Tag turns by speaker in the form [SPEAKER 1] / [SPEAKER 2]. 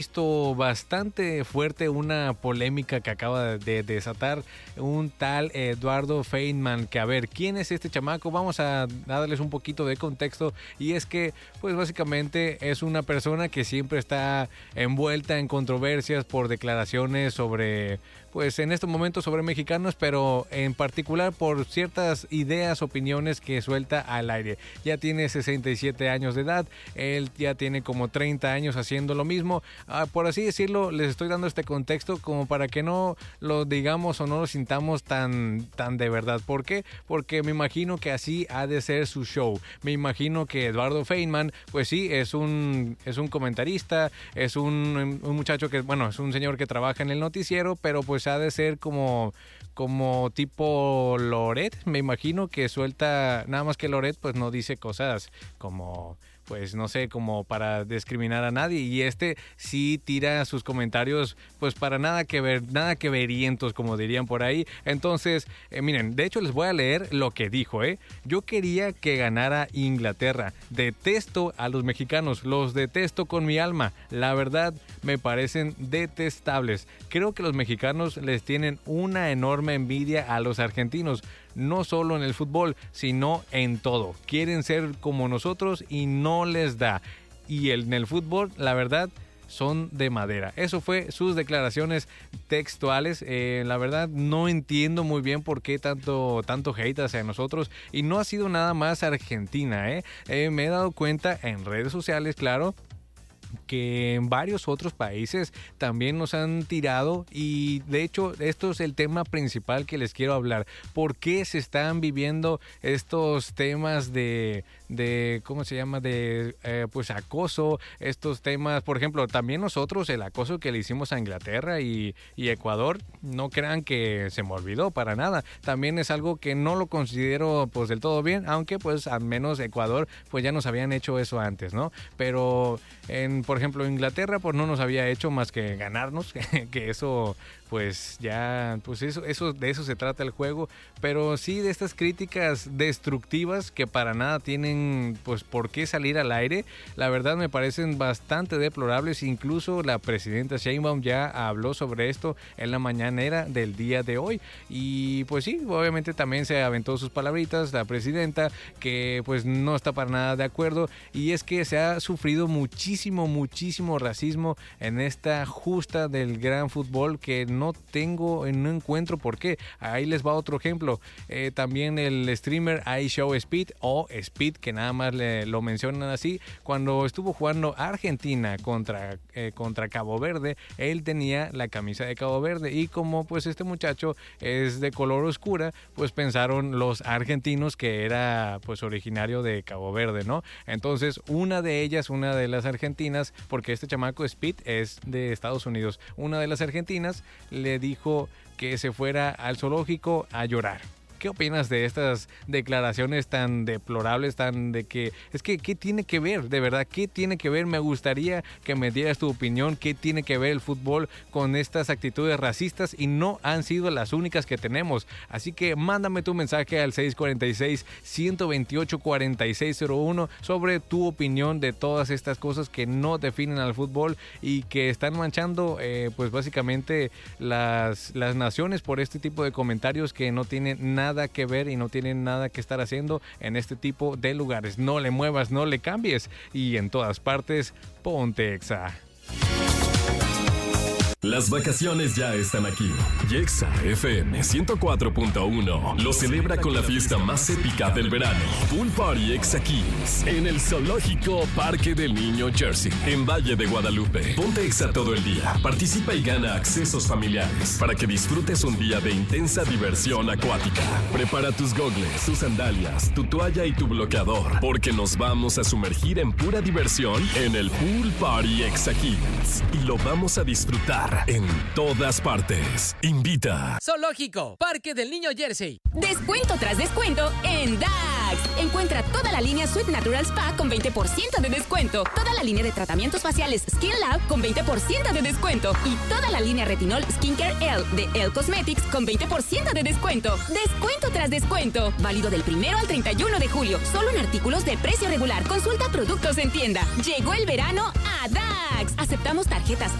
[SPEAKER 1] Visto bastante fuerte una polémica que acaba de desatar un tal Eduardo Feynman, que a ver, ¿quién es este chamaco? Vamos a darles un poquito de contexto, y es que pues básicamente es una persona que siempre está envuelta en controversias por declaraciones sobre, pues en estos momentos sobre mexicanos, pero en particular por ciertas ideas, opiniones que suelta al aire. Ya tiene 67 años de edad, él ya tiene como 30 años haciendo lo mismo. Por así decirlo, les estoy dando este contexto como para que no lo digamos o no lo sintamos tan de verdad. ¿Por qué? Porque me imagino que así ha de ser su show. Me imagino que Eduardo Feynman, pues sí, es un comentarista, es un muchacho que, bueno, es un señor que trabaja en el noticiero, pero pues ha de ser como tipo Loret. Me imagino que suelta, nada más que Loret pues no dice cosas como, pues no sé, como para discriminar a nadie, y este sí tira sus comentarios pues para nada que verientos, como dirían por ahí. Entonces, miren, de hecho les voy a leer lo que dijo. Yo quería que ganara Inglaterra, detesto a los mexicanos, los detesto con mi alma, la verdad me parecen detestables, creo que los mexicanos les tienen una enorme envidia a los argentinos, no solo en el fútbol, sino en todo. Quieren ser como nosotros y no les da. Y en el fútbol, la verdad, son de madera. Eso fue sus declaraciones textuales. La verdad, no entiendo muy bien por qué tanto hate hacia nosotros. Y no ha sido nada más Argentina. Me he dado cuenta en redes sociales, claro, que en varios otros países también nos han tirado, y de hecho esto es el tema principal que les quiero hablar. ¿Por qué se están viviendo estos temas de ¿cómo se llama? Pues acoso, estos temas, por ejemplo, también nosotros, el acoso que le hicimos a Inglaterra y Ecuador, no crean que se me olvidó para nada, también es algo que no lo considero pues del todo bien, aunque pues al menos Ecuador pues ya nos habían hecho eso antes, ¿no? Pero por ejemplo, Inglaterra pues no nos había hecho más que ganarnos, que eso pues ya, pues eso de eso se trata el juego. Pero sí, de estas críticas destructivas que para nada tienen pues por qué salir al aire, la verdad me parecen bastante deplorables. Incluso la presidenta Sheinbaum ya habló sobre esto en la mañanera del día de hoy, y pues sí, obviamente también se aventó sus palabritas la presidenta, que pues no está para nada de acuerdo, y es que se ha sufrido muchísimo racismo en esta justa del gran fútbol, que no encuentro por qué. Ahí les va otro ejemplo. También el streamer iShowSpeed, o Speed, que nada más lo mencionan así, cuando estuvo jugando Argentina contra Cabo Verde, él tenía la camisa de Cabo Verde, y como pues este muchacho es de color oscura, pues pensaron los argentinos que era pues originario de Cabo Verde, ¿no? Entonces una de las argentinas, porque este chamaco Speed es de Estados Unidos, una de las argentinas le dijo que se fuera al zoológico a llorar. ¿Qué opinas de estas declaraciones tan deplorables, ¿qué tiene que ver? De verdad, ¿qué tiene que ver? Me gustaría que me dieras tu opinión. ¿Qué tiene que ver el fútbol con estas actitudes racistas? Y no han sido las únicas que tenemos. Así que mándame tu mensaje al 646-128-4601 sobre tu opinión de todas estas cosas que no definen al fútbol y que están manchando, pues básicamente las naciones por este tipo de comentarios que no tienen nada que ver y no tienen nada que estar haciendo en este tipo de lugares. No le muevas, no le cambies, y en todas partes, ponte Exa.
[SPEAKER 2] Las vacaciones ya están aquí. Y Exa FM 104.1 lo celebra con la fiesta más épica del verano. Pool Party Exa Kids en el Zoológico Parque del Niño Jersey, en Valle de Guadalupe. Ponte Exa todo el día. Participa y gana accesos familiares para que disfrutes un día de intensa diversión acuática. Prepara tus gogles, tus sandalias, tu toalla y tu bloqueador, porque nos vamos a sumergir en pura diversión en el Pool Party Exa Kids. Y lo vamos a disfrutar estar en todas partes. Invita.
[SPEAKER 3] Zoológico, Parque del Niño Jersey.
[SPEAKER 4] Descuento tras descuento en DAX. Encuentra toda la línea Sweet Natural Spa con 20% de descuento. Toda la línea de tratamientos faciales Skin Lab con 20% de descuento. Y toda la línea Retinol Skincare L de Elle Cosmetics con 20% de descuento. Descuento tras descuento. Válido del 1 al 31 de julio. Solo en artículos de precio regular. Consulta productos en tienda. Llegó el verano a DAX. Aceptamos tarjetas